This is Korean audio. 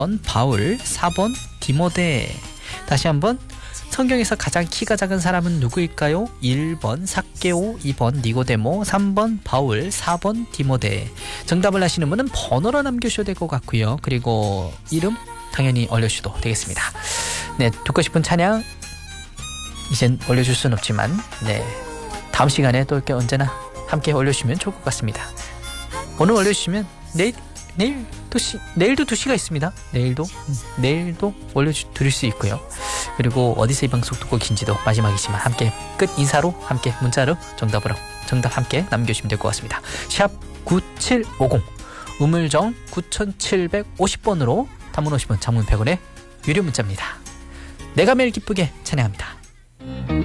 바울, 4번 디모데. 다시 한번, 성경에서 가장 키가 작은 사람은 누구일까요? 1번 삭개오, 2번 니고데모, 3번 바울, 4번 디모데. 정답을 아시는 분은 번호로 남겨주셔도 될 것 같고요. 그리고 이름 당연히 올려주셔도 되겠습니다. 네, 듣고 싶은 찬양 이젠 올려줄 수는 없지만 다음 시간에 또 이렇게 언제나 함께 올려주시면 좋을 것 같습니다. 오늘 올려주시면 내일도 2시가 있습니다. 내일도 올려드릴 수 있고요. 그리고 어디서 이 방송 듣고 긴지도 마지막이지만 함께 끝 인사로 함께 문자로 정답 함께 남겨주시면 될 것 같습니다. 샵 9750 우물정 9750번으로 단문 50원 장문 100원의 유료 문자입니다. 내가 매일 기쁘게 찬양합니다.